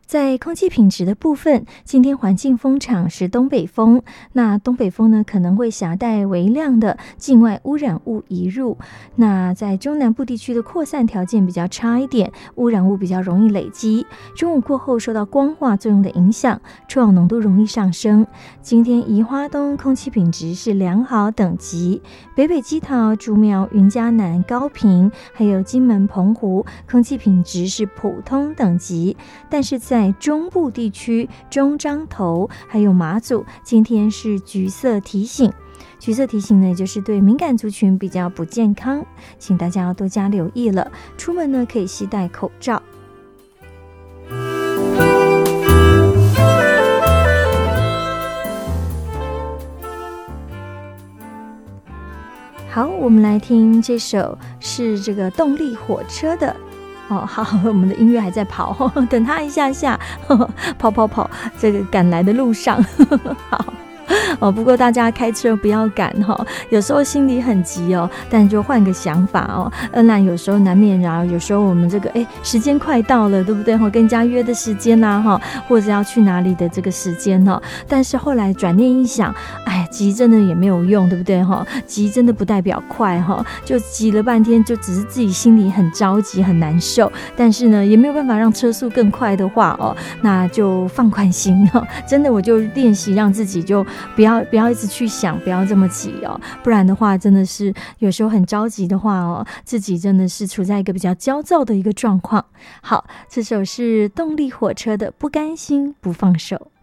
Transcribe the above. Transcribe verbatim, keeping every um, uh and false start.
在空气品质的部分，今天环境风场是东北风，那东北风呢可能会携带微量的境外污染物移入，那在中南部地区的扩散条件比较差一点，污染物比较容易累积，中午过后受到光化作用的影响，臭氧浓度容易上升。今天宜花东空气品质是良好等级，北北基桃、竹苗、云嘉南、高屏还有金门、澎湖空气品质是普通等级，但是在在中部地区中彰投还有马祖今天是橘色提醒，橘色提醒呢就是对敏感族群比较不健康，请大家要多加留意了，出门呢可以携带口罩。好，我们来听这首是这个动力火车的哦，好，我们的音乐还在跑，呵呵等他一下下，呵呵跑跑跑，这个赶来的路上，呵呵好。哦，不过大家开车不要赶哈、哦，有时候心里很急哦，但就换个想法哦。恩兰有时候难免啊，有时候我们这个哎时间快到了，对不对哈？跟人家约的时间啦、啊、哈，或者要去哪里的这个时间哈、哦。但是后来转念一想，哎，急真的也没有用，对不对哈？急真的不代表快哈，就急了半天，就只是自己心里很着急很难受，但是呢也没有办法让车速更快的话哦，那就放宽心哈。真的我就练习让自己就。不要不要一直去想，不要这么急哦，不然的话真的是有时候很着急的话哦，自己真的是处在一个比较焦躁的一个状况。好，这首是动力火车的不甘心不放手。